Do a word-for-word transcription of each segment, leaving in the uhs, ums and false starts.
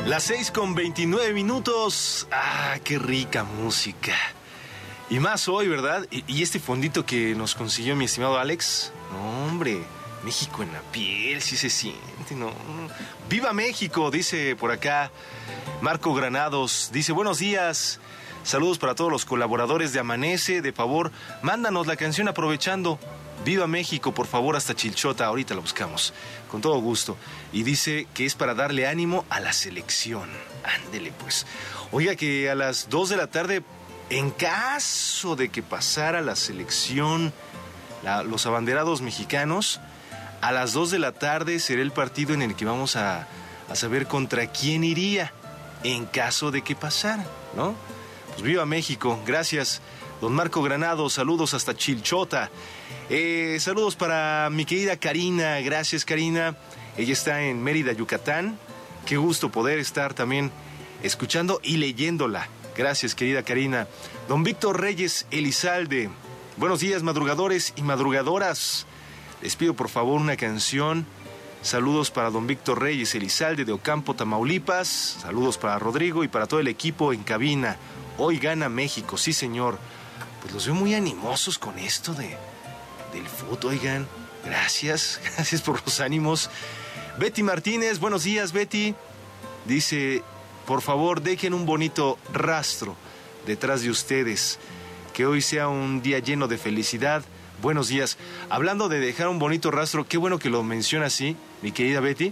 Las seis con veintinueve minutos. Ah, qué rica música. Y más hoy, ¿verdad? Y, y este fondito que nos consiguió mi estimado Alex. No, hombre, México en la piel, sí se siente, ¿no? ¡Viva México! Dice por acá Marco Granados. Dice, buenos días. Saludos para todos los colaboradores de Amanece. De favor, mándanos la canción aprovechando. ¡Viva México! Por favor, hasta Chilchota. Ahorita la buscamos. Con todo gusto. Y dice que es para darle ánimo a la selección. Ándele, pues. Oiga, que a las dos de la tarde, en caso de que pasara la selección, la, los abanderados mexicanos, a las dos de la tarde será el partido en el que vamos a, a saber contra quién iría, en caso de que pasara, ¿no? Pues viva México. Gracias, don Marco Granado. Saludos hasta Chilchota. Eh, saludos para mi querida Karina. Gracias, Karina. Ella está en Mérida, Yucatán. Qué gusto poder estar también escuchando y leyéndola. Gracias, querida Karina. Don Víctor Reyes Elizalde. Buenos días, madrugadores y madrugadoras. Les pido por favor una canción. Saludos para don Víctor Reyes Elizalde de Ocampo, Tamaulipas. Saludos para Rodrigo y para todo el equipo en cabina. Hoy gana México, sí señor. Pues los veo muy animosos con esto de... del fútbol, oigan. Gracias, gracias por los ánimos. Betty Martínez, buenos días, Betty. Dice, por favor, dejen un bonito rastro detrás de ustedes. Que hoy sea un día lleno de felicidad. Buenos días. Hablando de dejar un bonito rastro, qué bueno que lo menciona así, mi querida Betty.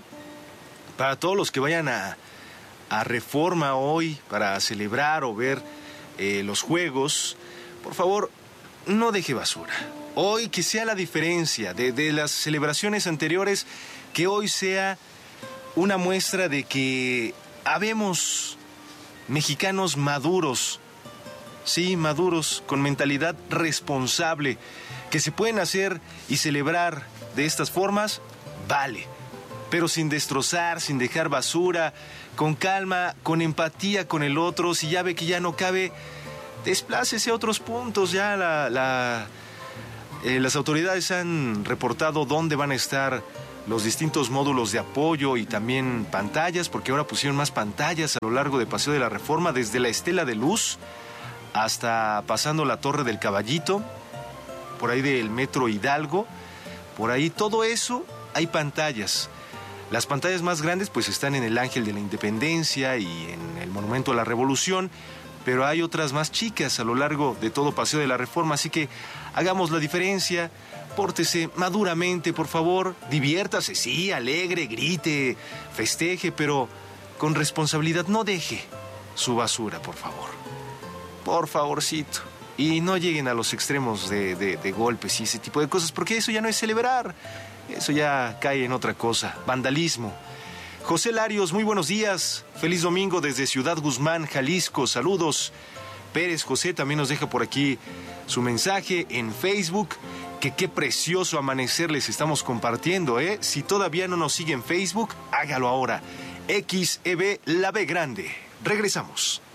Para todos los que vayan a, a Reforma hoy para celebrar o ver eh, los juegos, por favor, no deje basura. Hoy que sea la diferencia de, de las celebraciones anteriores, que hoy sea una muestra de que habemos mexicanos maduros, sí, maduros, con mentalidad responsable, que se pueden hacer y celebrar de estas formas, vale, pero sin destrozar, sin dejar basura, con calma, con empatía con el otro. Si ya ve que ya no cabe, desplácese a otros puntos. Ya la... la Eh, las autoridades han reportado dónde van a estar los distintos módulos de apoyo y también pantallas, porque ahora pusieron más pantallas a lo largo de Paseo de la Reforma, desde la Estela de Luz hasta pasando la Torre del Caballito, por ahí del Metro Hidalgo, por ahí todo eso hay pantallas. Las pantallas más grandes pues están en el Ángel de la Independencia y en el Monumento a la Revolución, pero hay otras más chicas a lo largo de todo Paseo de la Reforma, así que hagamos la diferencia, pórtese maduramente, por favor, diviértase, sí, alegre, grite, festeje, pero con responsabilidad, no deje su basura, por favor. Por favorcito. Y no lleguen a los extremos de, de, de golpes y ese tipo de cosas, porque eso ya no es celebrar, eso ya cae en otra cosa, vandalismo. José Larios, muy buenos días. Feliz domingo desde Ciudad Guzmán, Jalisco. Saludos. Pérez José también nos deja por aquí su mensaje en Facebook. Que qué precioso amanecer les estamos compartiendo, ¿eh? Si todavía no nos sigue en Facebook, hágalo ahora. X E B La B Grande. Regresamos.